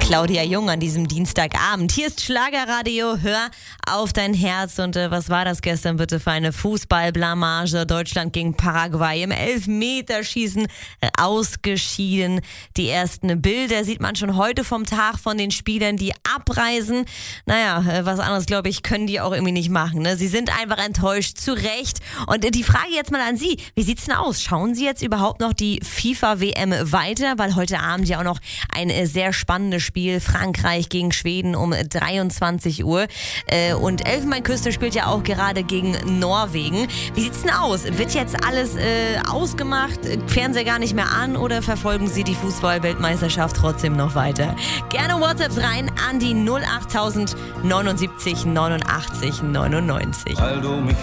Claudia Jung an diesem Dienstagabend. Hier ist Schlagerradio, hör auf dein Herz. Und was war das gestern bitte für eine Fußballblamage? Deutschland gegen Paraguay im Elfmeterschießen ausgeschieden. Die ersten Bilder sieht man schon heute vom Tag von den Spielern, die abreisen. Naja, was anderes, glaube ich, können die auch irgendwie nicht machen. Ne? Sie sind einfach enttäuscht, zu Recht. Und die Frage jetzt mal an Sie, wie sieht's denn aus? Schauen Sie jetzt überhaupt noch die FIFA-WM weiter? Weil heute Abend ja auch noch ein sehr spannendes Spiel, Frankreich gegen Schweden um 23 Uhr. Und Elfenbeinküste spielt ja auch gerade gegen Norwegen. Wie sieht's denn aus? Wird jetzt alles ausgemacht? Fernseher gar nicht mehr an oder verfolgen Sie die Fußball-Weltmeisterschaft trotzdem noch weiter? Gerne WhatsApps rein an die 08000 79 89 99. Weil du mich